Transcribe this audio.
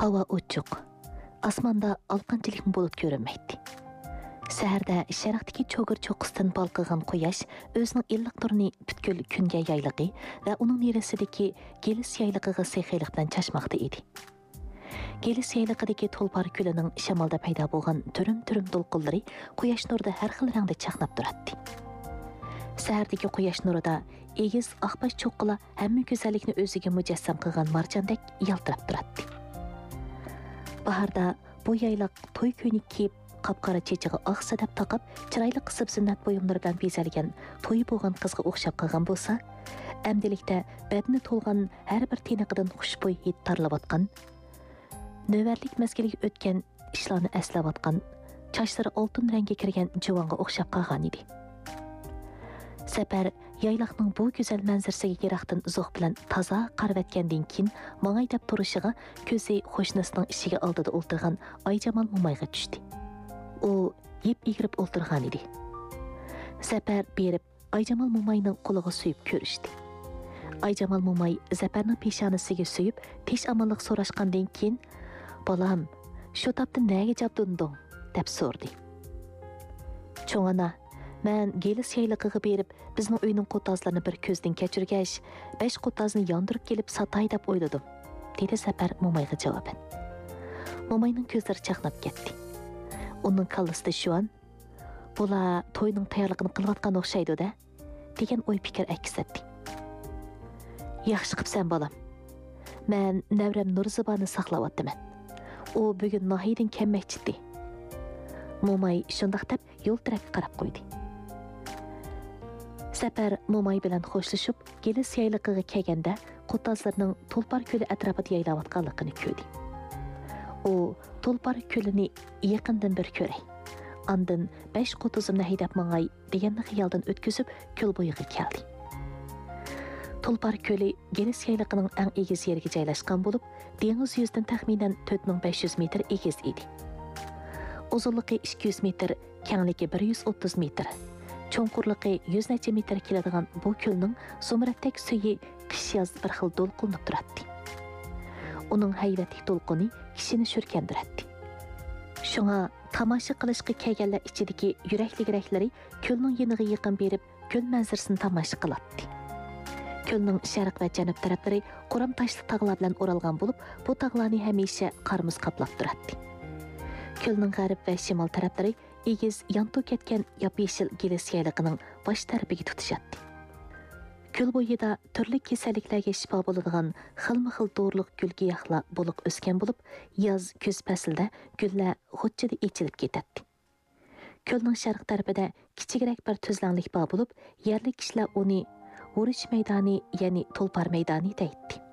Hava uçuq. Asmanda alqanchilik bulut görünməkdi. Səhərdə şərqdəki çoğur çoxustan balqıgan quyosh özünün illiq nurini bütkül künge yaylığı və onun neresideki Gelis yaylığı seyxeylikdən çaşmaqda idi. Gelis yaylıqdaki Tulpar külünün şamalda payda bolğan türüm-türüm dolqulları quyosh nurida har xil rəngdə çaxnab duratdı. Səhərdəki quyosh nurida egiz aqbaş çoqqula həmmə gözəllikni özüge mücəssəm qılğan marjandek yaltırab duratdı. Baharda bu yaylaq toy köyünü kiyip qapqara çeçiği ağsadab taqab, çıraylı qısıb zinnat boyumlardan bezəlgən toyu boğan qızğı oxşab qılğan bolsa, əmdilikdə bədini tolğan hər bir teniqidən xuşboy hid tarlab atqan, növərlik məzgilik ötken işlarını əsləb atqan, çaşları altın rəngə kirgən cıvanğa oxşab qalğan idi. Səpər yaylaqның bu gözəl mənzirsiga geraqdan zoq bilan taza qarab ətkəndən kin mağay deb turuşiga көзі xoşnasının işiga aldida o'ltirgan Ayjamal Momayga tushdi. U yep egirib o'ltirgan edi. Səpər berib Ayjamal Momayning qo'liga suyib ko'rishdi. Ayjamal Momay Zaparning peshonasiga suyib, tish amonliq so'rashgandan keyin, "Bolam, shu tapda nega jabdunding?" deb so'rdi. "Cho'ng ana, mən Gelis yaylıqığı berib, bizning uyning qotazlarını bir ko'zdan kechirgach, 5 qotazni yondurib kelib satay deb o'yladim", dedi Zapar Momayga javoban. Momayning ko'zlari chaqnab ketdi. Uning kallasida shu an, "Bola to'yning tayyorligini qilayotgan o'xshaydi-da", degan o'y fikr aks etdi. "Yaxshi qipsan bolam. Men Navram Nurzibani saqlayapman. U bugun nohiydan kelmoqchidi." Momay shundaq deb yo'l tarafga qarab qo'ydi. Səpər Momay bilan xoşlaşıb, Gelis yaylıqıga kelganda qotazlarning Tulpar ko'li atrofida yaylayotganligini ko'rdi. U Tulpar ko'lini yaqindan bir ko'ray. Ondan 5 qotazimni haydab mangay deganni xiyoldan o'tkazib, ko'l bo'yiga keldi. Tulpar ko'li Gelis yayliqining eng egiz yeriga joylashgan bo'lib, dengiz yuzidan taxminan 4500 metr egiz edi. Uzunluğu 200 metr, kengligi 130 metr. Cho'nqurligi 100 necha metr keladigan bu ko'lning so'mratdek suyi qish-yoz bir xil to'lqinib turadi. Uning haybatli to'lqini kishini shurkandiradi. Shunga tomosha qilishga kelganlar ichidagi yurakli-yuraklari ko'lning yeniga yaqin berib, ko'l manzarasini tomosha qiladi. Ko'lning sharq va janub taraflari quram toshli tog'lar bilan o'ralgan bo'lib, bu tog'larni hamisha qarmuz qaplab turadi. Ko'lning g'arb va shimol taraflari egiz yantu ketgan yop-yeshil Gelis yayliqining bosh tarafiga tutishadi. Ko'l bo'yida turli kasalliklarga shifo bo'ladigan xilma-xil dorilik gul-giyohlar bo'liq o'sgan bo'lib, yoz kuz faslida gullar g'uchchida echilib ketadi. Ko'lning sharq tarafida kichikroq bir tuzlanlik bor bo'lib, yerlik kishilar uni Urush maydoni, ya'ni Tulpar maydoni deydi.